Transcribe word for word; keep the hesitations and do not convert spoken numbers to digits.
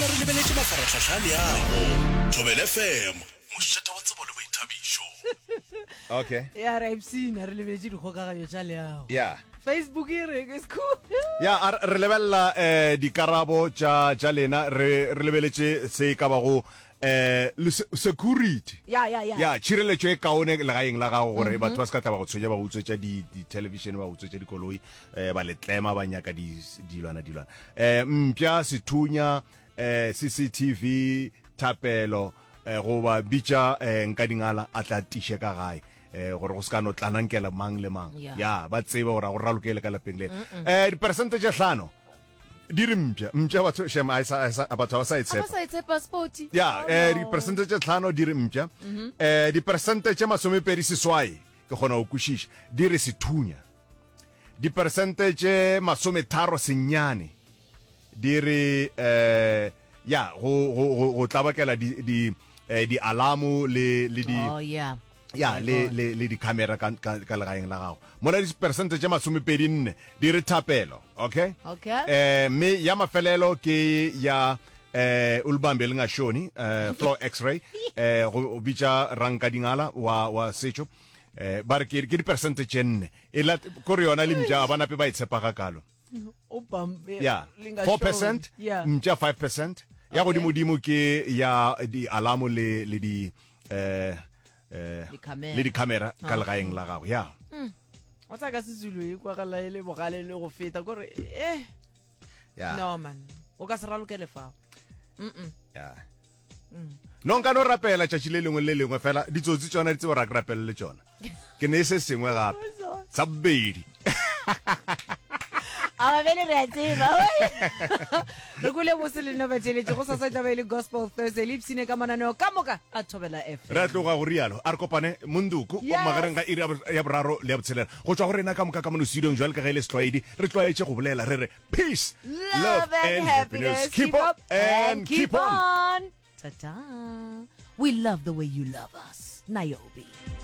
re lebeletse mafaratlhatlha le yago Thobela F M mošata wa tsebo le boithabišo. Okay. Yeah, I've seen re lebeletse di kgokaganyo tša leago. Yeah. Facebook e re is cool. Yeah, re lebella eh dikarabo tša tša lena re re lebeletse se ka ba go eh security. Yeah, yeah, yeah. Yeah, tšhireletšo e kaone le gaeng la gago gore batho ba se ka tla ba go tshwenya ba utswetša di di television ba utswetša dikoloi eh ba letlema ba nyaka di dilwana dilwana. Eh mpya sethunya eh C C T V tapelo eh go ba bitša eh nka dingala a tla tishe ka gae. eh gore go ska no tlanankela mang le mang ya ba tseba gore go ralokele ka lapeng le eh di percentage hlano di re mpya mpya batho shema isa isa batho ba sa itse ba sa itse passport ya eh di percentage hlano di re mpya eh di percentage masome pedi seswai ke gona o kushisha di re sethunya di percentage masome tharo senyane di re eh ya go go go tlabakela di di di alamu le le di oh yeah ya le le le di camera ka ka la gaeng la gago mona di percentage ya masome pedi nne di re thapelo okay okay eh me ya mafelelo ke ya eh ulbambe lenga shoni eh floor x-ray eh go bitsa ranka dingala wa wa secho eh bar ke ke di percentage nne e la ko re yona le mja bana pe ba itshepa ga kalo o bambe ya four percent mja five percent ya go di modimo ke ya di alamu le le di eh eh le di camera ka le gaeng la gago ya o tsa ka sezulu e kwa gala ile bogale le go feta gore eh ya no man o ka se ralokele fa mm ya no nka no rapela tšatši le lengwe le lengwe fela ditsotsi tsona di tse ba ra rapela le tsona ke ne se sengwe gape sa bobedi a vele re tseba re kule bo se le no ba tšheletse go sa sa taba ile gospel Thursday lipsine ka mananeo ka moka a Thobela F M re tloga go rialo a re kopane munduku o magareng ga iri ya boraro le ya botshelela go tswa go rena ka moka ka mono studio jwale ka ga ile stlwaedi re tlwaetse go bolela re re peace love and happiness keep up and keep on ta ta we love the way you love us Niobe.